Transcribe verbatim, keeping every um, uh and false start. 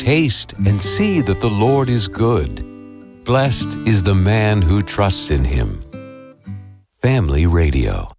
Taste and see that the Lord is good. Blessed is the man who trusts in him. Family Radio.